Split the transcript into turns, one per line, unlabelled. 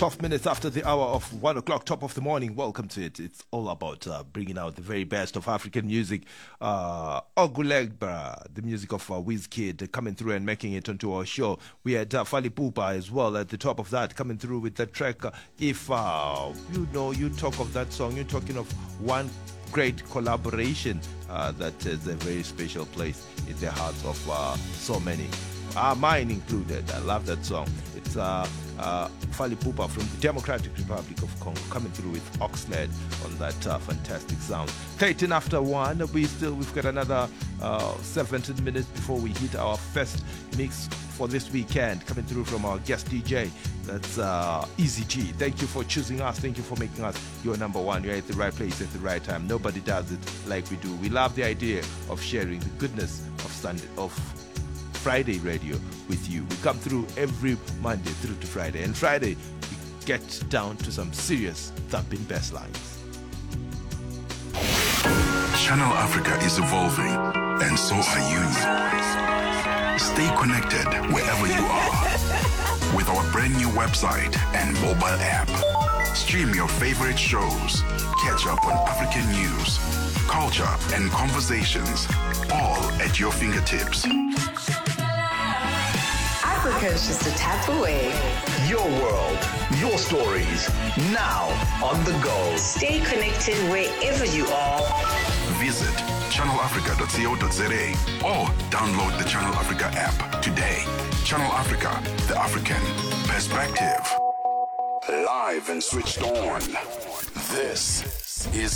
12 minutes after the hour of 1 o'clock, top of the morning. Welcome to it. It's all about bringing out the very best of African music. Ogulegba, the music of Wizkid, coming through and making it onto our show. We had Fali Pupa as well at the top of that, coming through with the track. If you talk of that song, you're talking of one great collaboration that is a very special place in the hearts of so many. Mine included. I love that song. It's Fali Pupa from the Democratic Republic of Congo coming through with Oxlade on that fantastic sound. 13 after 1. We've got another 17 minutes before we hit our first mix for this weekend, coming through from our guest DJ. That's Easy G. Thank you for choosing us. Thank you for making us your number one. You're at the right place at the right time. Nobody does it like we do. We love the idea of sharing the goodness of Friday radio with you. We come through every Monday through to Friday, and Friday we get down to some serious thumping bass lines.
Channel Africa is evolving, and so are you. Stay connected wherever you are with our brand new website and mobile app. Stream your favorite shows, catch up on African news, culture, and conversations, all at your fingertips.
Africa's just a tap away.
Your world, your stories, now on the go.
Stay connected wherever you are.
Visit channelafrica.co.za or download the Channel Africa app today. Channel Africa, the African perspective. Live and switched on. This is